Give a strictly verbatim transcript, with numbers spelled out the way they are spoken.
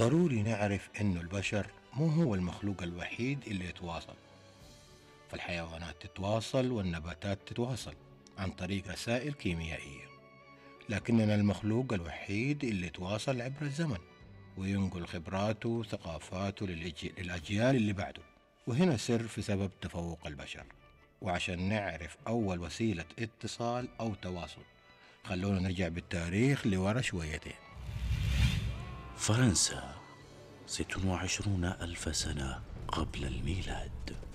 ضروري نعرف إنه البشر مو هو المخلوق الوحيد اللي يتواصل، فالحيوانات تتواصل والنباتات تتواصل عن طريق رسائل كيميائية، لكننا المخلوق الوحيد اللي يتواصل عبر الزمن وينقل خبراته وثقافاته للأجي- للأجيال اللي بعده. وهنا سر في سبب تفوق البشر. وعشان نعرف أول وسيلة اتصال أو تواصل، خلونا نرجع بالتاريخ لورا شويتين. فرنسا ست وعشرون ألف سنة قبل الميلاد.